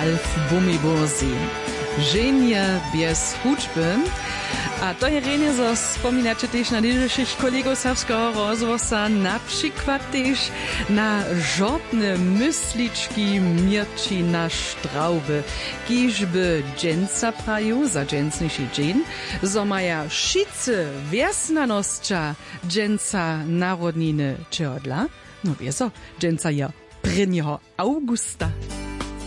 Ralf Bumibosi. Żenie bez hudźby. A to je renie, zo spominacie też na dzisiejszych kolegów serbskiego rozwosa, na przykład też na żadne mysliczki mierci na sztrauby, kiżby dżęca praju za dżęcniejszy dzień, zo maja szicy wiesnanoscia dżęca narodniny czy odla, no wieso, dżęca ja 1. augusta.